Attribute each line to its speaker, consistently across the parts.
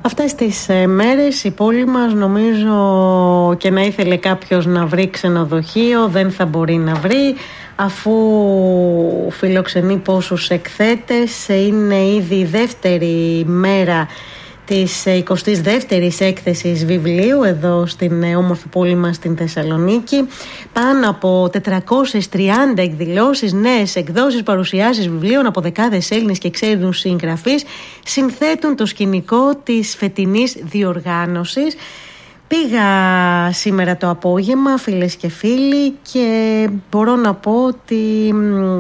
Speaker 1: Αυτές τις μέρες η πόλη μας, νομίζω, και να ήθελε κάποιος να βρει ξενοδοχείο δεν θα μπορεί να βρει, αφού φιλοξενεί πόσους εκθέτες. Είναι ήδη η δεύτερη μέρα της 22ης έκθεσης βιβλίου εδώ στην όμορφη πόλη μας στην Θεσσαλονίκη. Πάνω από 430 εκδηλώσεις, νέες εκδόσεις, παρουσιάσεις βιβλίων από δεκάδες Έλληνες και ξένους συγγραφείς συνθέτουν το σκηνικό της φετινής διοργάνωσης. Πήγα σήμερα το απόγευμα, φίλες και φίλοι, και μπορώ να πω ότι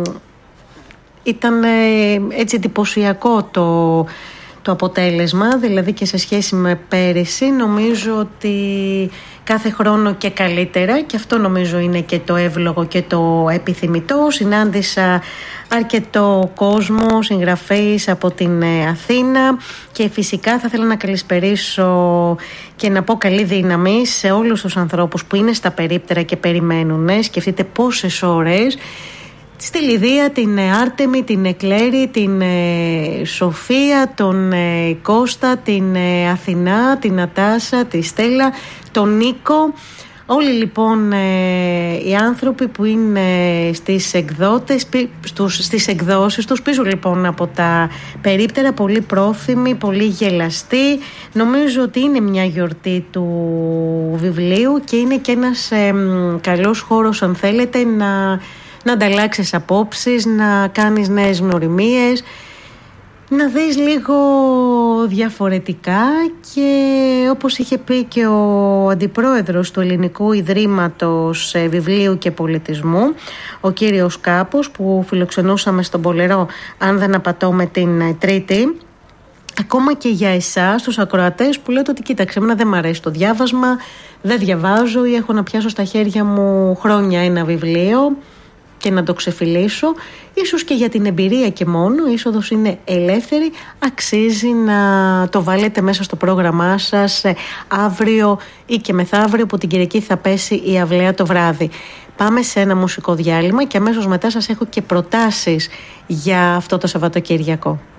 Speaker 1: ήταν έτσι εντυπωσιακό το αποτέλεσμα, δηλαδή και σε σχέση με πέρυσι. Νομίζω ότι κάθε χρόνο και καλύτερα, και αυτό νομίζω είναι και το εύλογο και το επιθυμητό. Συνάντησα αρκετό κόσμο, συγγραφείς από την Αθήνα, και φυσικά θα ήθελα να καλησπερίσω και να πω καλή δύναμη σε όλους τους ανθρώπους που είναι στα περίπτερα και περιμένουν. Σκεφτείτε πόσες ώρες. Στη Λιδία, την Άρτεμη, την Εκλέρη, την Σοφία, τον Κώστα, την Αθηνά, την Νατάσα, τη Στέλλα, τον Νίκο. Όλοι λοιπόν οι άνθρωποι που είναι στις εκδόσεις τους, πίσω λοιπόν από τα περίπτερα, πολύ πρόθυμοι, πολύ γελαστοί. Νομίζω ότι είναι μια γιορτή του βιβλίου και είναι και ένας καλός χώρος, αν θέλετε, να ανταλλάξεις απόψεις, να κάνεις νέες γνωριμίες, να δεις λίγο διαφορετικά. Και όπως είχε πει και ο αντιπρόεδρος του Ελληνικού Ιδρύματος Βιβλίου και Πολιτισμού, ο κύριος Κάπος, που φιλοξενούσαμε στον Πολερό, αν δεν απατώμε, την Τρίτη, ακόμα και για εσάς τους ακροατές που λέτε ότι κοίταξε, εμένα δεν μ' αρέσει το διάβασμα, δεν διαβάζω, ή έχω να πιάσω στα χέρια μου χρόνια ένα βιβλίο και να το ξεφυλίσω, ίσως και για την εμπειρία και μόνο, η είσοδος είναι ελεύθερη, αξίζει να το βάλετε μέσα στο πρόγραμμά σας αύριο ή και μεθαύριο, που την Κυριακή θα πέσει η αυλαία το βράδυ. Πάμε σε ένα μουσικό διάλειμμα και αμέσως μετά σας έχω και προτάσεις για αυτό το Σαββατοκύριακο.